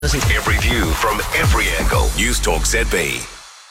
Every view from every angle. News Talk ZB.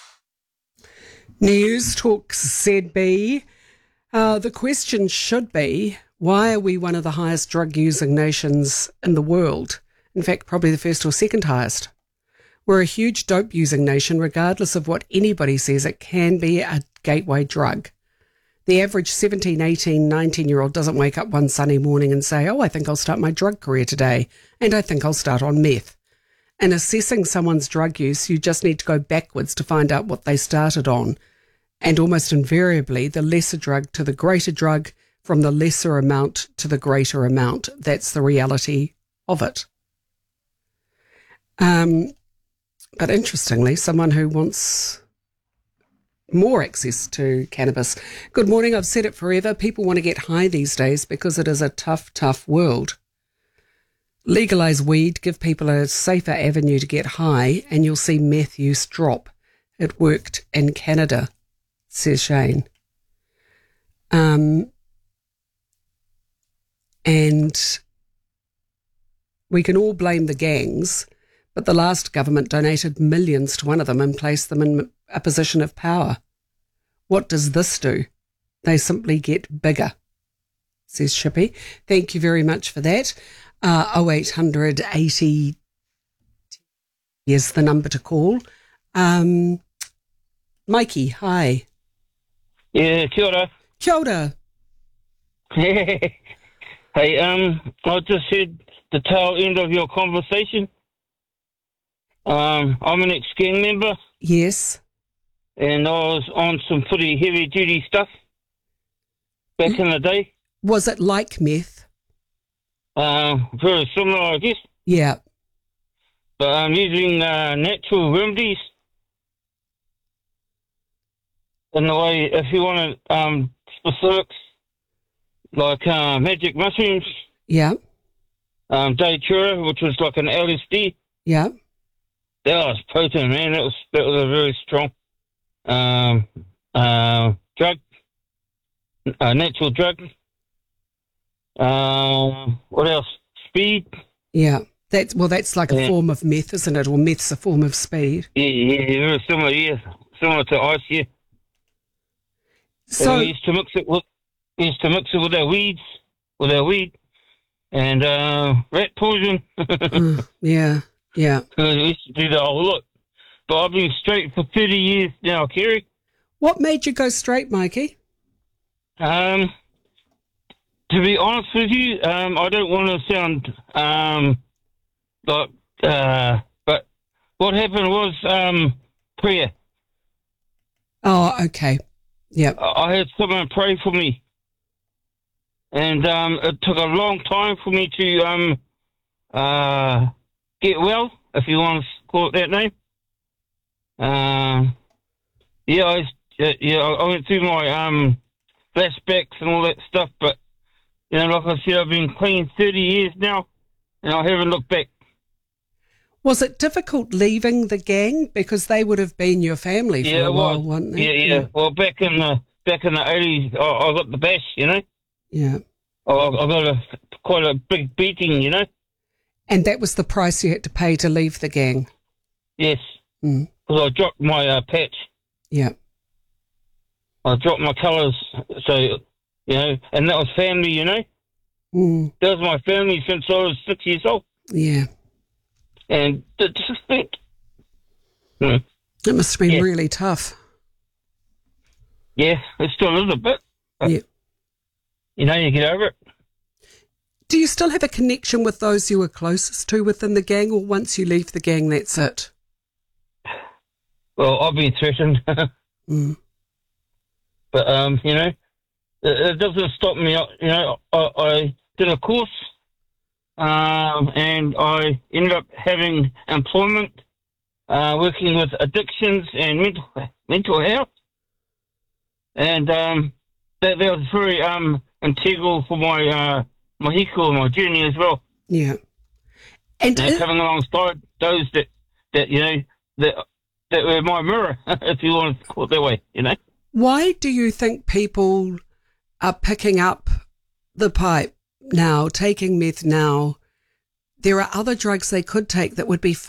News Talk ZB. The question should be, why are we one of the highest drug-using nations in the world? In fact, probably the first or second highest. We're a huge dope-using nation, regardless of what anybody says. It can be a gateway drug. The average 17, 18, 19-year-old doesn't wake up one sunny morning and say, I think I'll start my drug career today, and I think I'll start on meth. In assessing someone's drug use, you just need to go backwards to find out what they started on. And almost invariably, the lesser drug to the greater drug, from the lesser amount to the greater amount. That's the reality of it. But interestingly, someone who wants more access to cannabis. Good morning, I've said it forever. People want to get high these days because it is a tough, tough world. Legalise weed, give people a safer avenue to get high, and you'll see meth use drop. It worked in Canada, says Shane. And we can all blame the gangs, but the last government donated millions to one of them and placed them in a position of power. What does this do? They simply get bigger, says Shippy. Thank you very much for that. 0800 80 is the number to call. Mikey, hi. Yeah, kia ora. Kia ora. Hey, I just heard the tail end of your conversation. I'm an ex-gang member. Yes. And I was on some pretty heavy-duty stuff back in the day. Was it like meth? Very similar, I guess. Yeah. But I'm using natural remedies. In the way, if you want specifics, like magic mushrooms. Yeah. Datura, which was like an LSD. Yeah. That was potent, man. That was a very strong drug, natural drug. What else? Speed. Yeah. That's like a form of meth, isn't it? Or meth's a form of speed. Yeah, very similar. Yeah, similar to ice. Yeah. So we used to mix it with our weed, and rat poison. Yeah. We used to do that a whole lot. But I've been straight for 30 years now, Kerry. What made you go straight, Mikey? To be honest with you, I don't want to sound but what happened was prayer. Oh, okay. Yeah. I had someone pray for me, and it took a long time for me to get well, if you want to call it that name. I went through my flashbacks and all that stuff, but like I said, I've been clean 30 years now, and I haven't looked back. Was it difficult leaving the gang, because they would have been your family for a while, weren't they? Yeah. Well, back in the 80s, I got the bash, Yeah. I got quite a big beating, And that was the price you had to pay to leave the gang. Yes, because I dropped my patch. Yeah. I dropped my colours, so and that was family, That was my family since I was 6 years old. Yeah. And it must have been really tough. Yeah, it still is a bit. But, you get over it. Do you still have a connection with those you were closest to within the gang, or once you leave the gang, that's it? Well, I've been threatened. But, it doesn't stop me. I did a course, and I ended up having employment, working with addictions and mental health. And that was very integral for my my hiko, my journey as well. Yeah. And coming alongside those that were my mirror, if you want to call it that way, Why do you think people are picking up the pipe now, taking meth now, there are other drugs they could take that would be